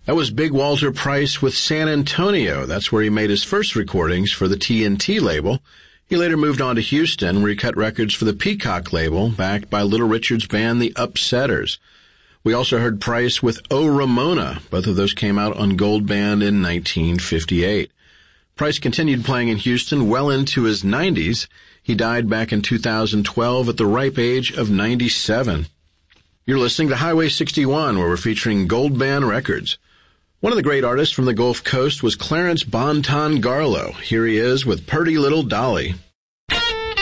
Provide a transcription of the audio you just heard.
That was Big Walter Price with San Antonio. That's where he made his first recordings for the TNT label. He later moved on to Houston, where he cut records for the Peacock label, backed by Little Richard's band, the Upsetters. We also heard Price with Oh Ramona. Both of those came out on Gold Band in 1958. Price continued playing in Houston well into his 90s. He died back in 2012 at the ripe age of 97. You're listening to Highway 61, where we're featuring Gold Band records. One of the great artists from the Gulf Coast was Clarence Bon Ton Garlow. Here he is with Purty Little Dolly.